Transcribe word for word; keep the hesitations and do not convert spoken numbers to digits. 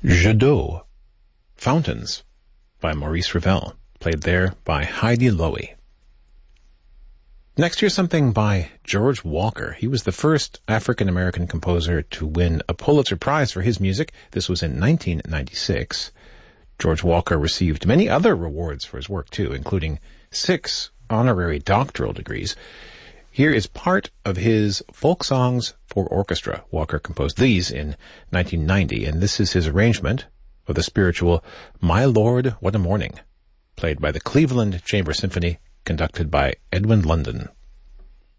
Jadot, Fountains, by Maurice Ravel, played there by Heidi Lowy. Next, here's something by George Walker. He was the first African-American composer to win a Pulitzer Prize for his music. This was in nineteen ninety-six. George Walker received many other awards for his work, too, including six honorary doctoral degrees. Here is part of his folk songs for orchestra. Walker composed these in nineteen ninety, and this is his arrangement of the spiritual My Lord, What a Morning, played by the Cleveland Chamber Symphony, conducted by Edwin London.